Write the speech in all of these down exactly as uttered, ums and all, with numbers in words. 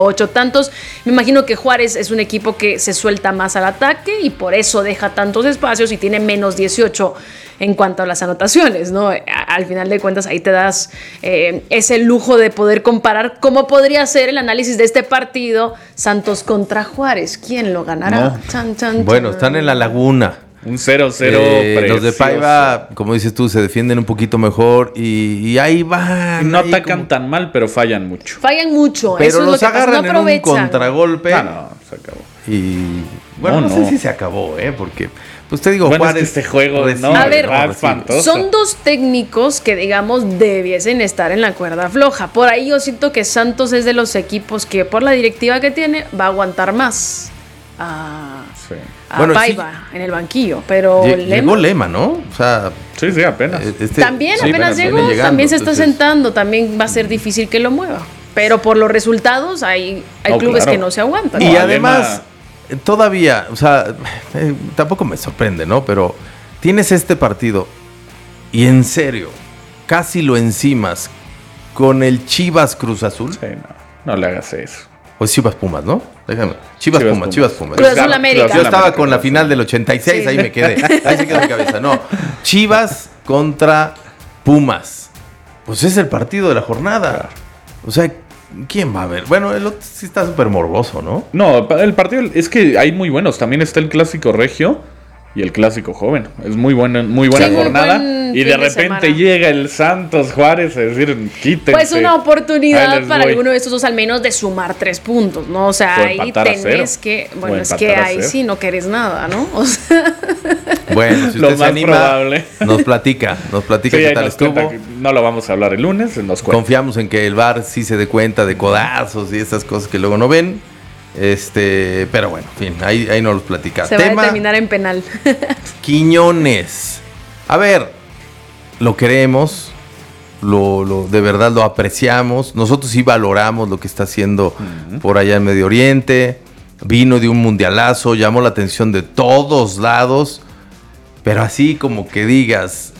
ocho tantos. Me imagino que Juárez es un equipo que se suelta más al ataque y por eso deja tantos espacios y tiene menos dieciocho en cuanto a las anotaciones, ¿no? Al final de cuentas ahí te das eh, ese lujo de poder comparar cómo podría ser el análisis de este partido Santos contra Juárez. ¿Quién lo ganará? No. Chan, chan, Bueno, chan. están en la laguna. Un cero cero Eh, los de precioso. Paiva, como dices tú, se defienden un poquito mejor y, y ahí van. No ahí atacan como- tan mal, pero fallan mucho. Fallan mucho, Pero eso es lo los que pasa, no agarran en un aprovechan. contragolpe. Ah, no, se acabó. Y bueno, No, no, no. sé si se acabó, ¿eh? Porque, pues te digo, Bueno, es Juárez. que este juego, recibe, no, A ver, va recibe. espantoso. Son dos técnicos que, digamos, debiesen estar en la cuerda floja. Por ahí yo siento que Santos es de los equipos que, por la directiva que tiene, va a aguantar más a, Sí. a Bueno, Paiva en el banquillo. Pero Lle- Lema Llegó Lema, ¿no? O sea, Sí, sí, apenas. eh, este- también sí, apenas viene llegó, llegando, también se está entonces- sentando, también va a ser difícil que lo mueva. Pero por los resultados hay, hay No, clubes claro. que no se aguantan. Y No, además, eh, todavía, o sea, eh, tampoco me sorprende, ¿no? Pero tienes este partido y en serio, casi lo encimas con el Chivas Cruz Azul. Sí, no, no le hagas eso. O es Chivas Pumas, ¿no? Déjame. Chivas, Chivas Pumas, Pumas. Chivas Pumas. Cruz Azul Claro, América. Cruz Yo Azul estaba América, con la Cruz final Azul. del ochenta y seis, Sí. ahí me quedé. Ahí se quedó mi cabeza. No, Chivas contra Pumas. Pues es el partido de la jornada. O sea, ¿quién va a ver? Bueno, el otro sí está súper morboso, ¿no? No, pa- el partido es que hay muy buenos. También está el clásico regio y el clásico joven. Es muy buena, muy buena Sí, muy jornada. buen Y fin de de repente semana. llega el Santos Juárez a decir, quítense. Pues una Ahí oportunidad les para voy. alguno de estos dos al menos de sumar tres puntos, ¿no? O sea, O ahí empatar a tenés cero. que... O Bueno, es empatar que a ahí cero. sí no querés nada, ¿no? O sea, Bueno, si Lo usted se más anima, probable. nos platica. Nos platica Sí, qué ahí tal nos cuenta estuvo. que no lo vamos a hablar el lunes, nos cuenta. Confiamos en que el V A R sí se dé cuenta de codazos y esas cosas que luego no ven. Este, pero bueno, en fin, ahí, ahí nos los platica. se va a terminar en penal. Quiñones. A ver, lo queremos, lo, lo- de verdad lo apreciamos. Nosotros sí valoramos lo que está haciendo por allá en Medio Oriente. Vino de un mundialazo, llamó la atención de todos lados. Pero así como que digas,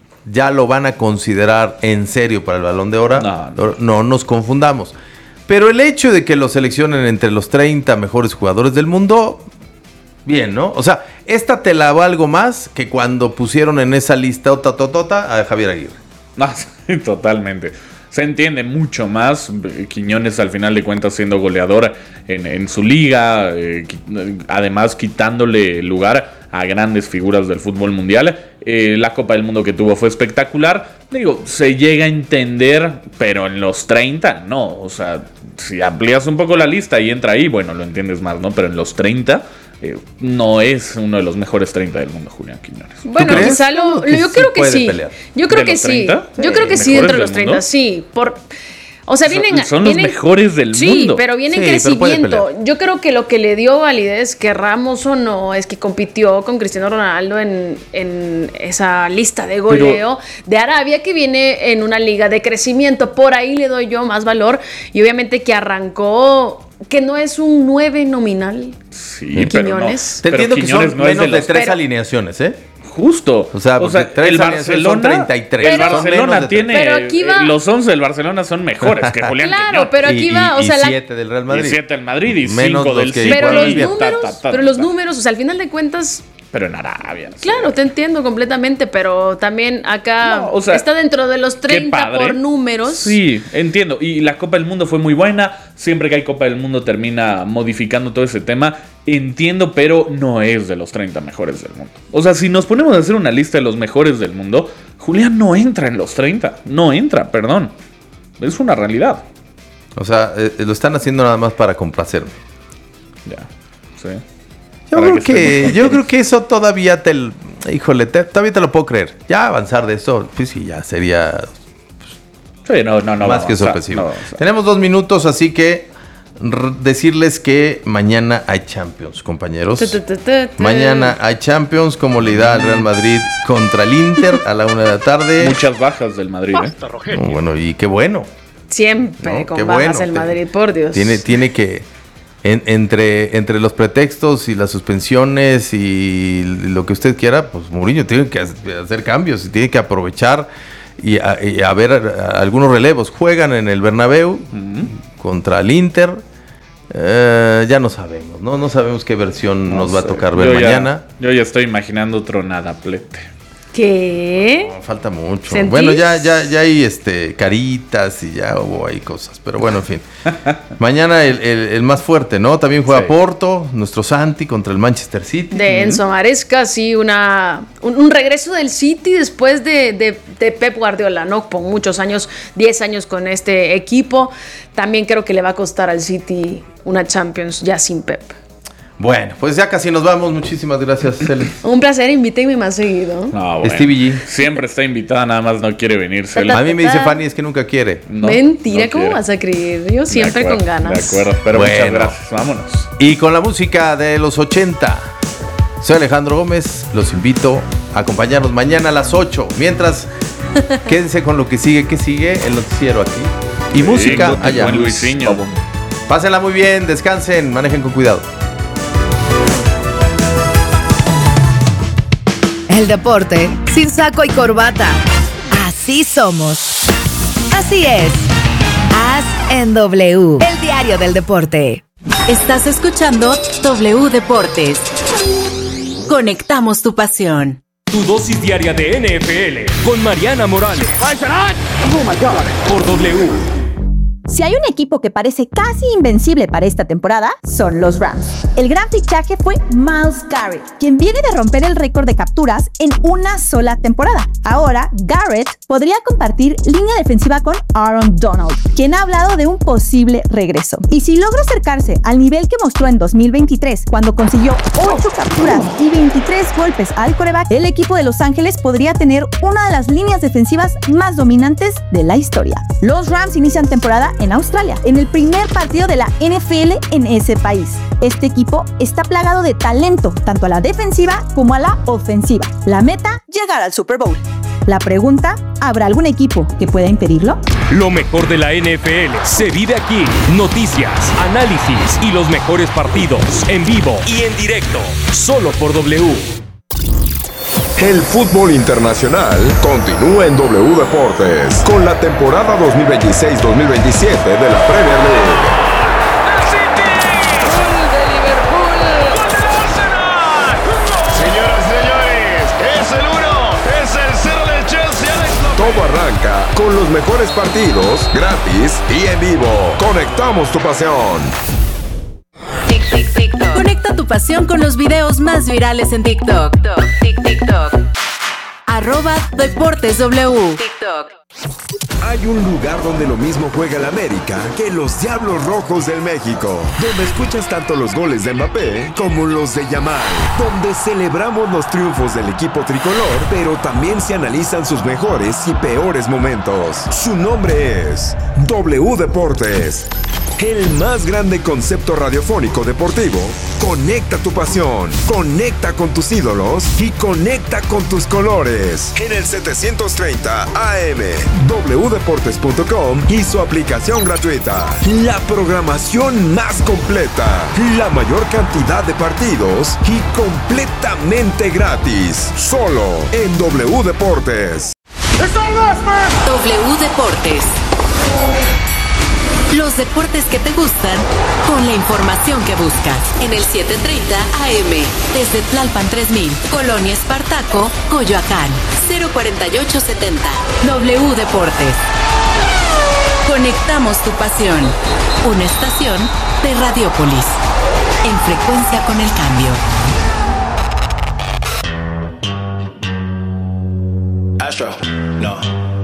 ya lo van a considerar en serio para el Balón de Oro. No, No, no nos confundamos. Pero el hecho de que lo seleccionen entre los treinta mejores jugadores del mundo, bien, ¿no? O sea, esta te la valgo más que cuando pusieron en esa lista ota, totota a Javier Aguirre. No, sí, totalmente. Se entiende mucho más. Quiñones al final de cuentas siendo goleador en, en su liga, eh, qui- además quitándole lugar a grandes figuras del fútbol mundial. Eh, la Copa del Mundo que tuvo fue espectacular. Digo, se llega a entender, pero en los treinta no. O sea, si amplías un poco la lista y entra ahí, bueno, lo entiendes más, ¿no? Pero en los treinta eh, no es uno de los mejores treinta del mundo, Julián Quiñones. Bueno, crees? quizá lo, Que yo sí creo que puede sí. pelear. Yo creo ¿De que los sí. treinta? Yo creo que sí, ¿Mejores entre del los treinta, mundo? sí. Por, o sea, vienen. Son, son los vienen- mejores del Sí, mundo. pero viene en Sí, pero puede crecimiento. pelear. Yo creo que lo que le dio validez, querramos o no, es que compitió con Cristiano Ronaldo en, en esa lista de goleo de Arabia, que viene en una liga de crecimiento. Por ahí le doy yo más valor. Y obviamente que arrancó, que no es un nueve nominal. Sí, pero no. Quiñones. Te Pero entiendo que Quiñones son no es menos de de, los- tres pero- alineaciones, ¿eh? Justo. O sea, porque tres el alineaciones son Barcelona, treinta y tres. el Pero- Son menos Barcelona de tiene. Pero aquí va- eh, Los once del Barcelona son mejores que Julián Claro, Quiñones. pero aquí Y- va, y- o sea, y la- siete del Real Madrid. Y siete del Madrid y Menos cinco los del que City. pero igual los bien. números, Ta, ta, ta, pero los ta. números, o sea, al final de cuentas, Pero en Arabia. sí. claro, te entiendo completamente, pero también acá No, o sea, está dentro de los Qué treinta padre. por números. Sí, entiendo. Y la Copa del Mundo fue muy buena. Siempre que hay Copa del Mundo termina modificando todo ese tema. Entiendo, pero no es de los treinta mejores del mundo. O sea, si nos ponemos a hacer una lista de los mejores del mundo, Julián no entra en los treinta. No entra, perdón. Es una realidad. O sea, eh, lo están haciendo nada más para complacerme. Ya, sí. Yo Para creo que que, estemos- yo creo que eso todavía te, l- híjole, te- todavía te lo puedo creer. Ya avanzar de eso, pues sí, ya sería Sí, no, no, no. más va a que avanzar, sorpresivo. no va a avanzar. Tenemos dos minutos, así que r- decirles que mañana hay Champions, compañeros. Tu, tu, tu, tu, tu. Mañana hay Champions, como le da al Real Madrid contra el Inter a la una de la tarde. Muchas bajas del Madrid, ¿eh? No, bueno, y qué bueno. Siempre No, con qué bajas bueno. el Madrid, por Dios. Tiene, tiene que, en- entre, entre los pretextos y las suspensiones y lo que usted quiera, pues Mourinho tiene que hacer cambios y tiene que aprovechar y a, y a ver a- a algunos relevos. Juegan en el Bernabéu contra el Inter Eh, ya no sabemos, ¿no? No sabemos qué versión No nos va sé. a tocar ver Yo ya- mañana. Yo ya estoy imaginando otro nadaplete. ¿Qué? No, falta mucho. ¿Sentís? Bueno, ya, ya, ya hay este caritas y ya hubo ahí cosas. Pero bueno, en fin. Mañana el, el- el más fuerte, ¿no? También juega Sí. Porto, nuestro Santi contra el Manchester City. De Enzo Maresca, sí, una, un, un regreso del City después de, de, de Pep Guardiola, ¿no? Por muchos años, diez años con este equipo. También creo que le va a costar al City una Champions ya sin Pep. Bueno, pues ya casi nos vamos. Muchísimas gracias, Celes. Un placer, invítenme más seguido. No, bueno. Stevie G. Siempre está invitada, nada más no quiere venir. Celia. A mí me dice Fanny, es que nunca quiere. No, Mentira, no ¿cómo quiere. vas a creer? Yo siempre De acuerdo, con ganas. De acuerdo, pero muchas Bueno. gracias. Vámonos. Y con la música de los ochenta. Soy Alejandro Gómez. Los invito a acompañarnos mañana a las ocho. Mientras, quédense con lo que sigue. ¿Qué sigue? El noticiero aquí. Y Sí, música Guti, allá. buen Luisinho. Pásenla muy bien, descansen, manejen con cuidado. El deporte sin saco y corbata. Así somos. Así es. Haz en W. El diario del deporte. Estás escuchando W Deportes. Conectamos tu pasión. Tu dosis diaria de N F L con Mariana Morales. Por W. Si hay un equipo que parece casi invencible para esta temporada, son los Rams. El gran fichaje fue Myles Garrett, quien viene de romper el récord de capturas en una sola temporada. Ahora, Garrett podría compartir línea defensiva con Aaron Donald, quien ha hablado de un posible regreso. Y si logra acercarse al nivel que mostró en dos mil veintitrés, cuando consiguió ocho capturas y veintitrés golpes al quarterback, el equipo de Los Ángeles podría tener una de las líneas defensivas más dominantes de la historia. Los Rams inician temporada en Australia, en el primer partido de la N F L en ese país. Este equipo está plagado de talento, tanto a la defensiva como a la ofensiva. La meta, llegar al Super Bowl. La pregunta, ¿habrá algún equipo que pueda impedirlo? Lo mejor de la N F L se vive aquí. Noticias, análisis y los mejores partidos en vivo y en directo. Solo por W. El fútbol internacional continúa en W Deportes con la temporada dos mil veintiséis dos mil veintisiete de la Premier League. Señoras y señores, es el uno, es el cero del Chelsea, Alex López. Todo arranca con los mejores partidos, gratis y en vivo. Conectamos tu pasión. Conecta tu pasión con los videos más virales en TikTok. TikTok. Arroba Deportes W. TikTok. Hay un lugar donde lo mismo juega el América que los Diablos Rojos del México, donde escuchas tanto los goles de Mbappé como los de Yamal, donde celebramos los triunfos del equipo tricolor, pero también se analizan sus mejores y peores momentos. Su nombre es W Deportes, el más grande concepto radiofónico deportivo. Conecta tu pasión, conecta con tus ídolos y conecta con tus colores. En el setecientos treinta A M, w deportes punto com y su aplicación gratuita. La programación más completa, la mayor cantidad de partidos y completamente gratis. Solo en W Deportes. W Deportes. Los deportes que te gustan con la información que buscas. En el setecientos treinta A M, desde Tlalpan tres mil, Colonia Espartaco, Coyoacán, cero cuarenta y ocho setenta. W Deportes. Conectamos tu pasión. Una estación de Radiopolis. En frecuencia con el cambio. Astro, no.